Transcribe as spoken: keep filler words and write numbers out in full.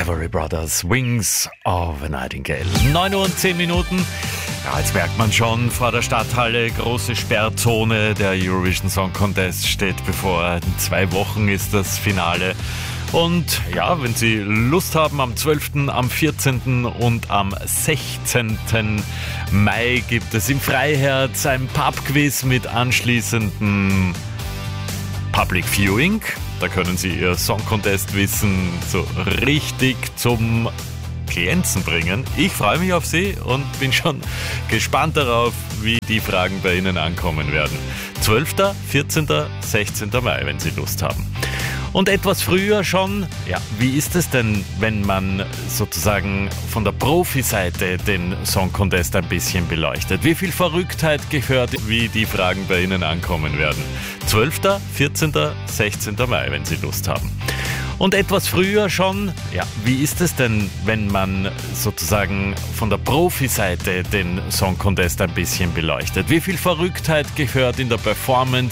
Everly Brothers, Wings of a Nightingale. neun Uhr und zehn Minuten. Ja, jetzt merkt man schon, vor der Stadthalle große Sperrzone. Der Eurovision Song Contest steht bevor. In zwei Wochen ist das Finale. Und ja, wenn Sie Lust haben, am zwölften, am vierzehnten und am sechzehnten Mai gibt es im Freiherz ein Pub-Quiz mit anschließendem Public Viewing. Da können Sie Ihr Song Contest Wissen so richtig zum Glänzen bringen. Ich freue mich auf Sie und bin schon gespannt darauf, wie die Fragen bei Ihnen ankommen werden. zwölften, vierzehnten, sechzehnten Mai, wenn Sie Lust haben. Und etwas früher schon, ja, wie ist es denn, wenn man sozusagen von der Profi-Seite den Song Contest ein bisschen beleuchtet? Wie viel Verrücktheit gehört, wie die Fragen bei Ihnen ankommen werden? zwölften, vierzehnten, sechzehnten Mai, wenn Sie Lust haben. Und etwas früher schon, ja, wie ist es denn, wenn man sozusagen von der Profi-Seite den Song Contest ein bisschen beleuchtet? Wie viel Verrücktheit gehört in der Performance,